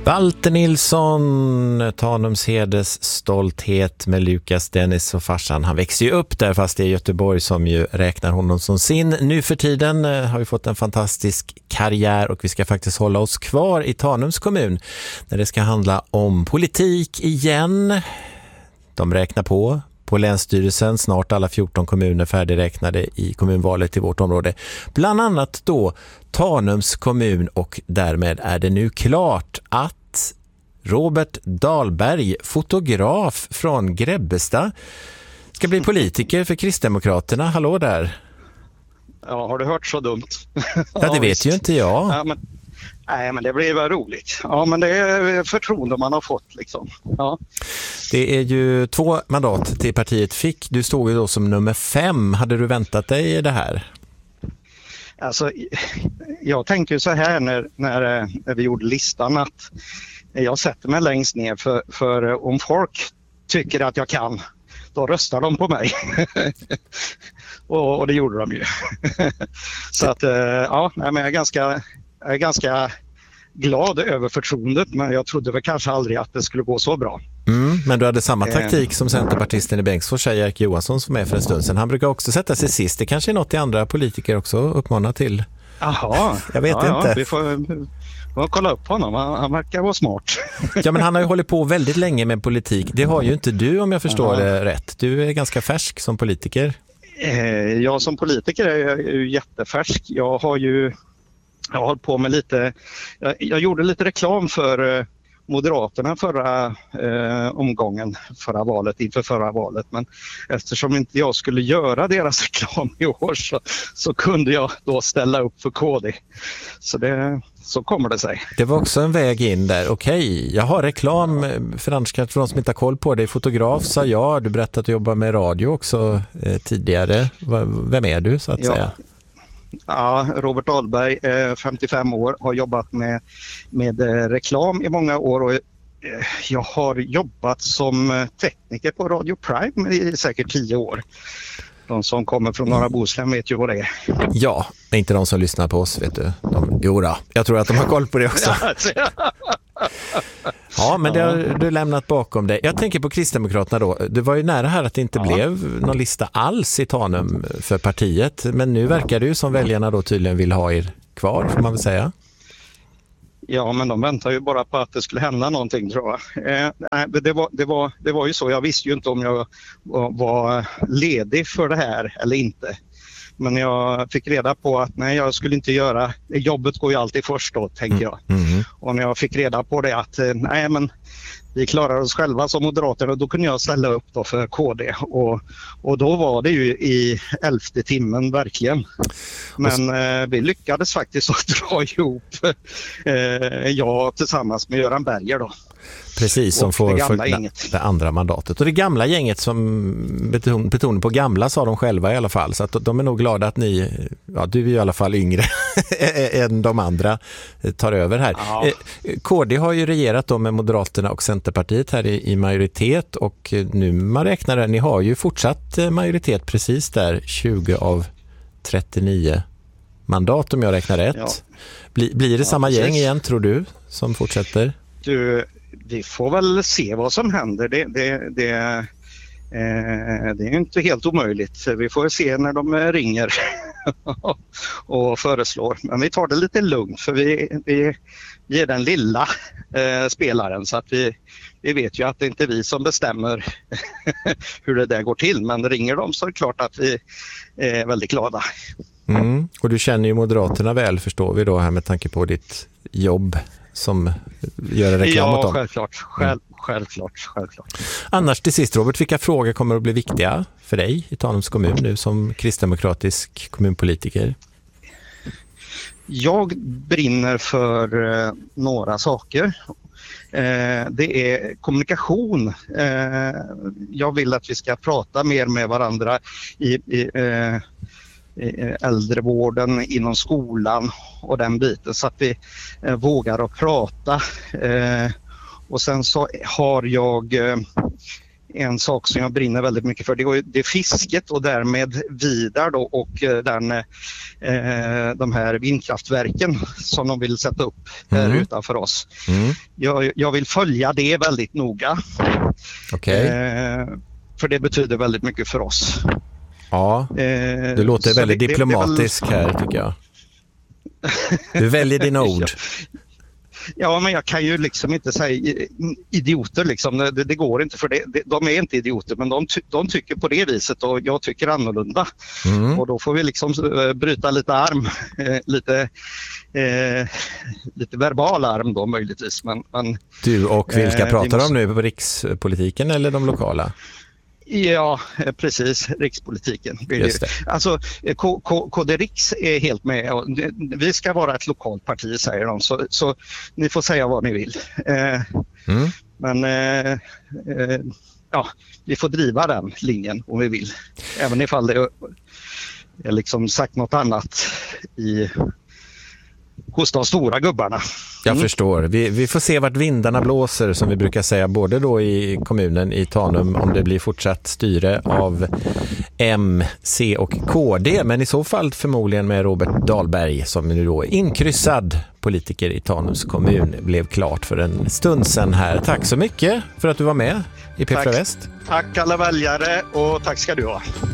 Valter Nilsson, Tanumshedes stolthet med Lukas, Dennis och farsan. Han växer ju upp där, fast det är Göteborg som ju räknar honom som sin. Nu för tiden har vi fått en fantastisk karriär och vi ska faktiskt hålla oss kvar i Tanums kommun när det ska handla om politik igen. De räknar på Länsstyrelsen, snart alla 14 kommuner färdigräknade i kommunvalet i vårt område. Bland annat då Tanums kommun, och därmed är det nu klart att Robert Dahlberg, fotograf från Grebbestad, ska bli politiker för Kristdemokraterna. Hallå där! Ja, har du hört så dumt? Ja, det vet ju inte jag. Ja, men det blir väl roligt. Ja, men det är förtroende man har fått liksom. Ja. Det är ju 2 mandat till partiet fick. Du stod ju då som nummer 5. Hade du väntat dig det här? Alltså, jag tänkte ju så här när vi gjorde listan, att jag sätter mig längst ner för om folk tycker att jag kan, då röstar de på mig. och det gjorde de ju. Så att ja, men jag är ganska glad över förtroendet, men jag trodde väl kanske aldrig att det skulle gå så bra. Men du hade samma taktik som centerpartisten i Bengtsfors, Erik Johansson, som är för en stund sedan. Han brukar också sätta sig sist. Det kanske är något i andra politiker också uppmanar till. Jaha, jag vet inte. Ja, vi får kolla upp honom. Han verkar vara smart. Ja, men han har ju hållit på väldigt länge med politik. Det har ju inte du, om jag förstår det rätt. Du är ganska färsk som politiker. Jag som politiker är ju jättefärsk. Jag har hållit på med lite. Jag gjorde lite reklam för Moderaterna förra omgången, inför förra valet, men eftersom inte jag skulle göra deras reklam i år så kunde jag då ställa upp för KD. Så kommer det sig. Det var också en väg in där. Okej, jag har reklam för de som inte har koll på det. Fotograf, sa jag. Du berättade att du jobbar med radio också tidigare. Vem är du, så att säga? Ja, Robert Dahlberg, 55 år, har jobbat med reklam i många år, och jag har jobbat som tekniker på Radio Prime i säkert 10 år. De som kommer från norra Bohuslän vet ju vad det är. Ja, det är inte de som lyssnar på oss, vet du. Jag tror att de har koll på det också. Ja, men det har du lämnat bakom dig. Jag tänker på Kristdemokraterna då. Det var ju nära här att det inte blev någon lista alls i Tanum för partiet. Men nu verkar det ju som väljarna då tydligen vill ha er kvar, får man väl säga. Ja, men de väntar ju bara på att det skulle hända någonting, tror jag. Det var ju så. Jag visste ju inte om jag var ledig för det här eller inte. Men jag fick reda på att nej, jag skulle inte göra. Jobbet går ju alltid först då, tänker jag. Och när jag fick reda på det att nej, men vi klarar oss själva som moderater, och då kunde jag ställa upp då för KD. Och då var det ju i 11:e timmen verkligen. Men vi lyckades faktiskt att dra ihop jag tillsammans med Göran Berger då. Precis, som får det andra mandatet. Och det gamla gänget, som betonar på gamla, sa de själva i alla fall. Så att de är nog glada att du är i alla fall yngre än de andra, tar över här. Ja. KD har ju regerat då med Moderaterna och Centerpartiet här i majoritet, och nu man räknar det, ni har ju fortsatt majoritet precis där, 20 av 39 mandat om jag räknar rätt. Ja. Blir det samma gäng igen, tror du, som fortsätter? Vi får väl se vad som händer. Det är inte helt omöjligt. Vi får se när de ringer och föreslår. Men vi tar det lite lugnt, för vi är den lilla spelaren, så att vi vet ju att det inte är vi som bestämmer hur det där går till. Men ringer de så är det klart att vi är väldigt glada. Och du känner ju Moderaterna väl, förstår vi då, här med tanke på ditt jobb som gör en reklam åt dem. Ja, självklart. Annars till sist, Robert, vilka frågor kommer att bli viktiga för dig i Tanums kommun nu som kristdemokratisk kommunpolitiker? Jag brinner för några saker. Det är kommunikation. Jag vill att vi ska prata mer med varandra i äldrevården, inom skolan och den biten, så att vi vågar att prata. Och sen så har jag en sak som jag brinner väldigt mycket för. Det är fisket och därmed Vidar då, och de här vindkraftverken som de vill sätta upp här utanför oss. Jag vill följa det väldigt noga. Okay. För det betyder väldigt mycket för oss. Ja, du låter väldigt diplomatisk här tycker jag. Du väljer dina ord. Ja, men jag kan ju liksom inte säga idioter liksom. Det går inte, för de är inte idioter, men de tycker på det viset och jag tycker annorlunda. Och då får vi liksom bryta lite arm, lite verbal arm då möjligtvis. Men du, och vilka pratar de nu på rikspolitiken eller de lokala? Ja, precis. Rikspolitiken. Just det. Alltså, KD Riks är helt med. Vi ska vara ett lokalt parti, säger de. Så ni får säga vad ni vill. Men ja, vi får driva den linjen om vi vill. Även ifall det är liksom sagt något annat hos de stora gubbarna. Jag förstår. Vi får se vart vindarna blåser, som vi brukar säga, både då i kommunen i Tanum, om det blir fortsatt styre av M, C och KD, men i så fall förmodligen med Robert Dahlberg som nu då är inkryssad politiker i Tanums kommun, blev klart för en stund sedan här. Tack så mycket för att du var med i P4 Väst. Tack alla väljare och tack ska du ha.